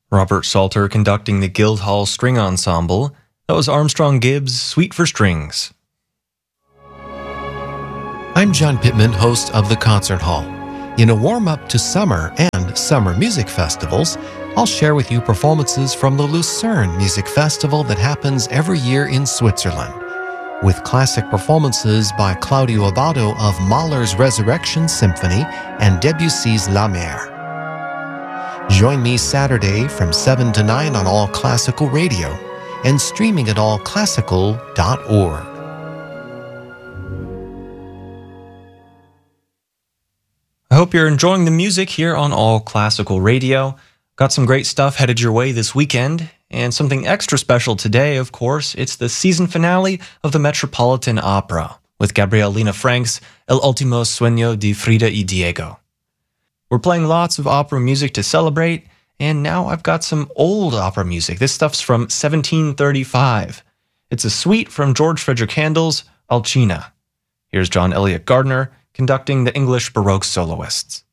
Robert Salter conducting the Guildhall String Ensemble. That was Armstrong Gibbs' Suite for Strings. I'm John Pittman, host of The Concert Hall. In a warm-up to summer and summer music festivals, I'll share with you performances from the Lucerne Music Festival that happens every year in Switzerland, with classic performances by Claudio Abbado of Mahler's Resurrection Symphony and Debussy's La Mer. Join me Saturday from 7 to 9 on All Classical Radio and streaming at allclassical.org. I hope you're enjoying the music here on All Classical Radio. Got some great stuff headed your way this weekend, and something extra special today, of course. It's the season finale of the Metropolitan Opera with Gabrielina Frank's El Último Sueño de Frida y Diego. We're playing lots of opera music to celebrate, and now I've got some old opera music. This stuff's from 1735. It's a suite from George Frederick Handel's Alcina. Here's John Elliott Gardner conducting the English Baroque soloists.